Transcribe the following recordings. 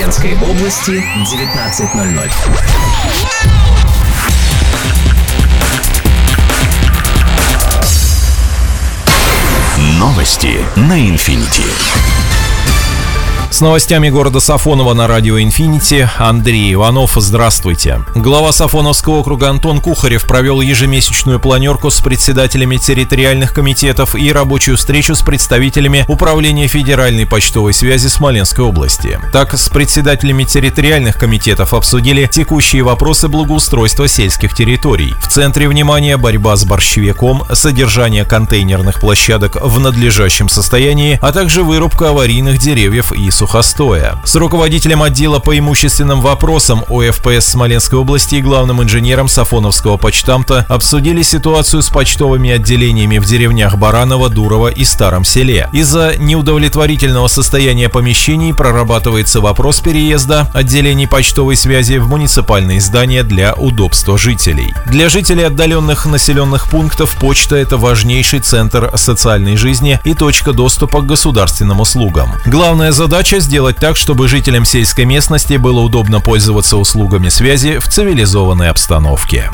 Смоленской области 19:00. Новости на Инфинити. С новостями города Сафоново на радио «Инфинити» Андрей Иванов. Здравствуйте. Глава Сафоновского округа Антон Кухарев провел ежемесячную планерку с председателями территориальных комитетов и рабочую встречу с представителями Управления федеральной почтовой связи Смоленской области. Так, с председателями территориальных комитетов обсудили текущие вопросы благоустройства сельских территорий. В центре внимания борьба с борщевиком, содержание контейнерных площадок в надлежащем состоянии, а также вырубка аварийных деревьев и сухостоя. С руководителем отдела по имущественным вопросам ОФПС Смоленской области и главным инженером Сафоновского почтамта обсудили ситуацию с почтовыми отделениями в деревнях Бараново, Дурово и Старом Селе. Из-за неудовлетворительного состояния помещений прорабатывается вопрос переезда отделений почтовой связи в муниципальные здания для удобства жителей. Для жителей отдаленных населенных пунктов почта – это важнейший центр социальной жизни и точка доступа к государственным услугам. Главная задача – сделать так, чтобы жителям сельской местности было удобно пользоваться услугами связи в цивилизованной обстановке.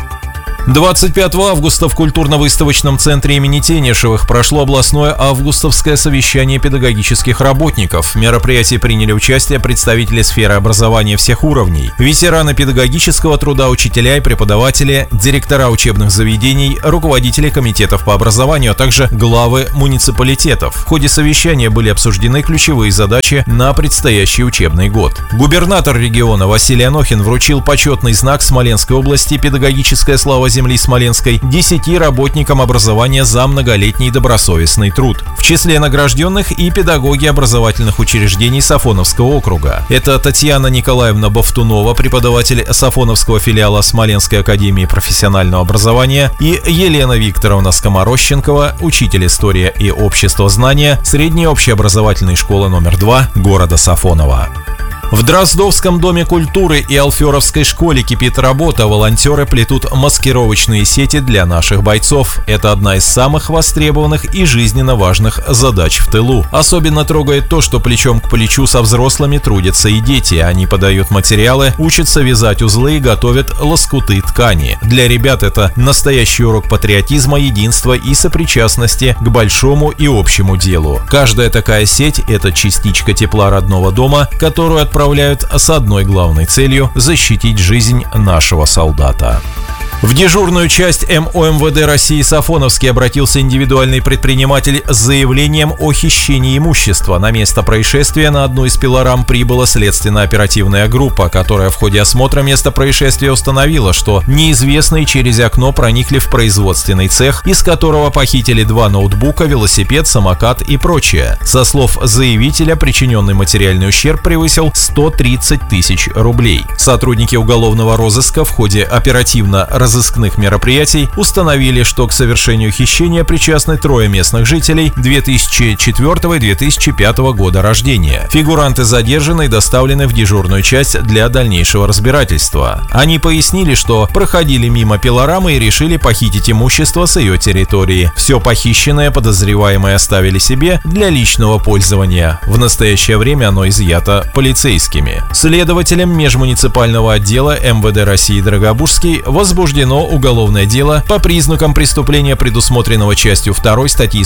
25 августа в культурно-выставочном центре имени Тенишевых прошло областное августовское совещание педагогических работников. В мероприятии приняли участие представители сферы образования всех уровней, ветераны педагогического труда, учителя и преподаватели, директора учебных заведений, руководители комитетов по образованию, а также главы муниципалитетов. В ходе совещания были обсуждены ключевые задачи на предстоящий учебный год. Губернатор региона Василий Анохин вручил почетный знак Смоленской области «Педагогическая слава земли Смоленской» 10 работникам образования за многолетний добросовестный труд. В числе награжденных и педагоги образовательных учреждений Сафоновского округа. Это Татьяна Николаевна Бовтунова, преподаватель Сафоновского филиала Смоленской академии профессионального образования, и Елена Викторовна Скоморощенкова, учитель истории и обществознания средней общеобразовательной школы номер 2 города Сафонова. В Дроздовском доме культуры и Алферовской школе кипит работа. Волонтеры плетут маскировочные сети для наших бойцов. Это одна из самых востребованных и жизненно важных задач в тылу. Особенно трогает то, что плечом к плечу со взрослыми трудятся и дети. Они подают материалы, учатся вязать узлы и готовят лоскуты ткани. Для ребят это настоящий урок патриотизма, единства и сопричастности к большому и общему делу. Каждая такая сеть – это частичка тепла родного дома, которую отправляют с одной главной целью – защитить жизнь нашего солдата. В дежурную часть МОМВД России Сафоновский обратился индивидуальный предприниматель с заявлением о хищении имущества. На место происшествия на одну из пилорам прибыла следственно-оперативная группа, которая в ходе осмотра места происшествия установила, что неизвестные через окно проникли в производственный цех, из которого похитили 2 ноутбука, велосипед, самокат и прочее. Со слов заявителя, причиненный материальный ущерб превысил 130 тысяч рублей. Сотрудники уголовного розыска в ходе оперативно-розыскных мероприятий установили, что к совершению хищения причастны 3 местных жителей 2004 и 2005 года рождения. Фигуранты задержаны и доставлены в дежурную часть для дальнейшего разбирательства. Они пояснили, что проходили мимо пилорамы и решили похитить имущество с ее территории. Все похищенное подозреваемые оставили себе для личного пользования. В настоящее время оно изъято полицейскими. Следователем межмуниципального отдела МВД России Драгобужский возбуждено уголовное дело по признакам преступления, предусмотренного частью 2 статьи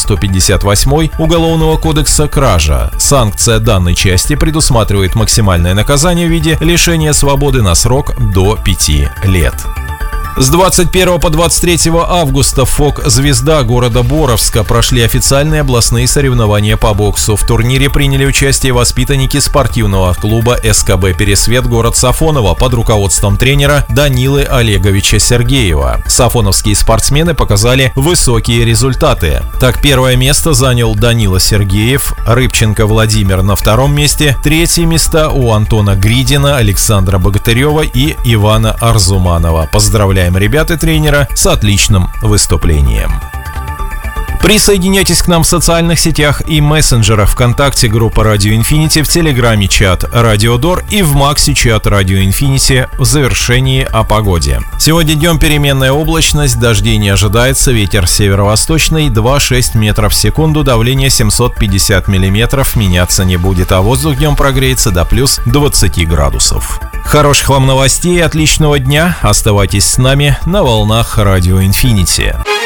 158 Уголовного кодекса «Кража». Санкция данной части предусматривает максимальное наказание в виде лишения свободы на срок до 5 лет. С 21 по 23 августа в ФОК «Звезда» города Боровска прошли официальные областные соревнования по боксу. В турнире приняли участие воспитанники спортивного клуба СКБ «Пересвет» город Сафоново под руководством тренера Данилы Олеговича Сергеева. Сафоновские спортсмены показали высокие результаты. Так, первое место занял Данила Сергеев, Рыбченко Владимир на 2-м месте, 3-е места у Антона Гридина, Александра Богатырева и Ивана Арзуманова. Поздравляем ребят и тренера с отличным выступлением. Присоединяйтесь к нам в социальных сетях и мессенджерах: ВКонтакте группа Radio Infinity, в Телеграме чат Radio Dor и в Максе чат Radio Infinity в завершении о погоде. Сегодня днем переменная облачность, дождей не ожидается, ветер северо-восточный 2,6 метров в секунду, давление 750 миллиметров, меняться не будет, а воздух днем прогреется до плюс 20 градусов. Хороших вам новостей, отличного дня, оставайтесь с нами на волнах Radio Infinity.